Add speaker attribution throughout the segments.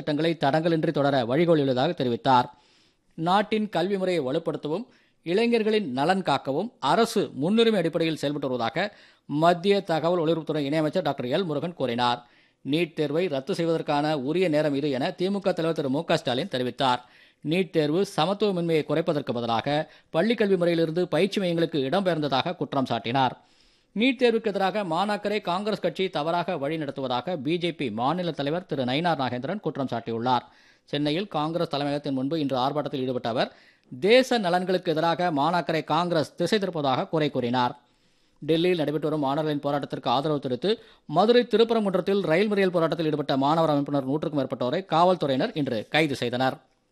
Speaker 1: திட்டங்களை தடங்கலின்றி தொடர வழிகோலியுள்ளதாக தெரிவித்தார். நாட்டின் கல்வி முறையை வலுப்படுத்தவும் இளைஞர்களின் நலன் காக்கவும் அரசு முன்னுரிமை அடிப்படையில் செயல்பட்டு வருவதாக மத்திய தகவல் ஒலிபரப்புத்துறை இணையமைச்சர் டாக்டர் எல் முருகன் கூறினார். நீட் தேர்வை ரத்து செய்வதற்கான உரிய நேரம் இது என திமுக தலைவர் திரு மு.க. ஸ்டாலின் தெரிவித்தார். நீட் தேர்வு சமத்துவமின்மையை குறைப்பதற்கு பதிலாக பள்ளிக்கல்வி முறையிலிருந்து பயிற்சி மையங்களுக்கு இடம்பெயர்ந்ததாக குற்றம் சாட்டினார். நீட் தேர்வுக்கு எதிராக மாணாக்கரை காங்கிரஸ் கட்சி தவறாக வழிநடத்துவதாக பிஜேபி மாநில தலைவர் திரு நயினார் நாகேந்திரன் குற்றம் சாட்டியுள்ளார். சென்னையில் காங்கிரஸ் தலைமையகத்தின் முன்பு இன்று ஆர்ப்பாட்டத்தில் ஈடுபட்ட அவர் தேச நலன்களுக்கு எதிராக மாணாக்கரை காங்கிரஸ் திசை திருப்பதாக குறை கூறினார். டெல்லியில் நடைபெற்று வரும் மாணவர்களின் போராட்டத்திற்கு ஆதரவு தெரிவித்து மதுரை திருப்பரங்குன்றத்தில் ரயில் மறியல் போராட்டத்தில் ஈடுபட்ட மாணவர் அமைப்பினர் 100க்கும் மேற்பட்டோரை காவல்துறையினர் இன்று கைது செய்தனர்.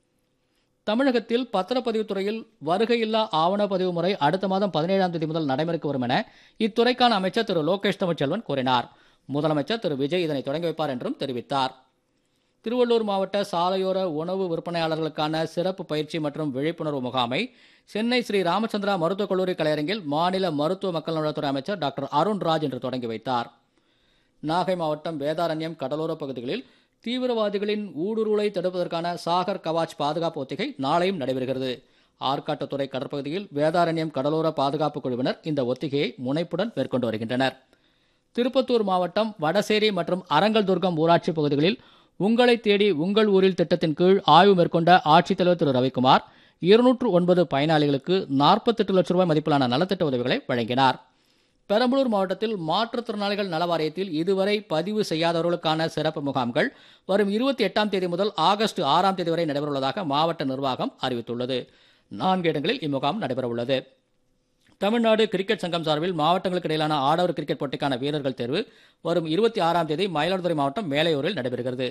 Speaker 1: தமிழகத்தில் பத்திரப்பதிவுத்துறையில் வருகையில்லா ஆவணப்பதிவு முறை அடுத்த மாதம் 17ஆம் தேதி முதல் நடைமுறைக்கு வரும் என இத்துறைக்கான அமைச்சர் திரு லோகேஷ் தமிழ்ச்செல்வன் கூறினார். முதலமைச்சர் திரு விஜய் இதனை தொடங்கி வைப்பார் என்றும் தெரிவித்தார். திருவள்ளூர் மாவட்ட சாலையோர உணவு விற்பனையாளர்களுக்கான சிறப்பு பயிற்சி மற்றும் விழிப்புணர்வு முகாமை சென்னை ஸ்ரீ ராமச்சந்திரா மருத்துவக் கல்லூரி கலையரங்கில் மாநில மருத்துவ மக்கள் நலத்துறை அமைச்சர் டாக்டர் அருண்ராஜ் இன்று தொடங்கி வைத்தார். நாகை மாவட்டம் வேதாரண்யம் கடலோர பகுதிகளில் தீவிரவாதிகளின் ஊடுருவலை தடுப்பதற்கான சாகர் கவாச் பாதுகாப்பு ஒத்திகை நாளையும் நடைபெறுகிறது. ஆற்காட்டுத்துறை கடற்பகுதியில் வேதாரண்யம் கடலோர பாதுகாப்பு குழுவினர் இந்த ஒத்திகையை முனைப்புடன் மேற்கொண்டு வருகின்றனர். திருப்பத்தூர் மாவட்டம் வடசேரி மற்றும் அரங்கல்துர்கம் ஊராட்சி பகுதிகளில் உங்களை தேடி உங்கள் ஊரில் திட்டத்தின் கீழ் ஆய்வு மேற்கொண்ட ஆட்சித்தலைவர் திரு ரவிக்குமார் 209 பயனாளிகளுக்கு 48 லட்சம் ரூபாய் மதிப்பிலான நலத்திட்ட உதவிகளை வழங்கினார். பெரம்பலூர் மாவட்டத்தில் மாற்றுத்திறனாளிகள் நல வாரியத்தில் இதுவரை பதிவு செய்யாதவர்களுக்கான சிறப்பு முகாம்கள் வரும் 28ஆம் தேதி முதல் ஆகஸ்ட் 6ஆம் தேதி வரை நடைபெறவுள்ளதாக மாவட்ட நிர்வாகம் அறிவித்துள்ளது. 4 இடங்களில் இம்முகாம் நடைபெறவுள்ளது. தமிழ்நாடு கிரிக்கெட் சங்கம் சார்பில் மாவட்டங்களுக்கு இடையிலான ஆடவர் கிரிக்கெட் போட்டிக்கான வீரர்கள் தேர்வு வரும் 26ஆம் தேதி மயிலாடுதுறை மாவட்டம் மேலையூரில் நடைபெறுகிறது.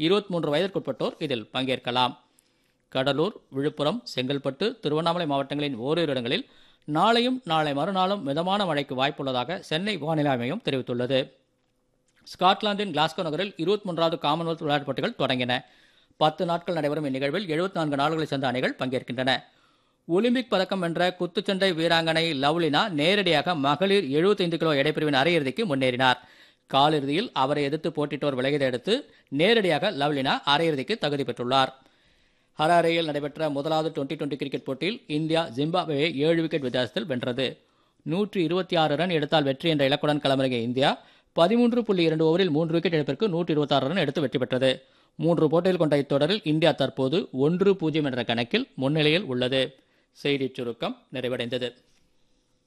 Speaker 1: 23 வயதிற்குட்பட்டோர் இதில் பங்கேற்கலாம். கடலூர், விழுப்புரம், செங்கல்பட்டு, திருவண்ணாமலை மாவட்டங்களின் ஓரிரு இடங்களில் நாளையும் நாளை மறுநாளும் மிதமான மழைக்கு வாய்ப்புள்ளதாக சென்னை வானிலை ஆய்வு மையம் தெரிவித்துள்ளது. ஸ்காட்லாந்தின் கிளாஸ்கோ நகரில் 23வது காமன்வெல்த் விளையாட்டுப் போட்டிகள் தொடங்கின. 10 நாட்கள் நடைபெறும் இந்நிகழ்வில் 74 நாடுகளைச் சேர்ந்த அணிகள் பங்கேற்கின்றன. ஒலிம்பிக் பதக்கம் வென்ற குத்துச்சண்டை வீராங்கனை லவ்லினா நேரடியாக மகளிர் 75 கிலோ எடைப்பிரிவின் அரையிறுதிக்கு முன்னேறினார். காலிறுதியில் அவரை எதிர்த்து போட்டியிட்டோர் விலகியதை அடுத்து நேரடியாக லவ்லினா அரையிறுதிக்கு தகுதி பெற்றுள்ளார். ஹராரேயில் நடைபெற்ற முதலாவது டுவெண்டி கிரிக்கெட் போட்டியில் இந்தியா ஜிம்பாப்வேயை 7 விக்கெட் வித்தியாசத்தில் வென்றது. 126 ரன் எடுத்தால் வெற்றி என்ற இலக்குடன் களமிறங்கிய இந்தியா 13.2 ஓவரில் 3 விக்கெட் இழப்பிற்கு 126 ரன் எடுத்து வெற்றி பெற்றது. 3 போட்டிகள் கொண்ட இத்தொடரில் இந்தியா தற்போது 1-0 என்ற கணக்கில் முன்னிலையில் உள்ளது. செய்திச் சுருக்கம் நிறைவடைந்தது.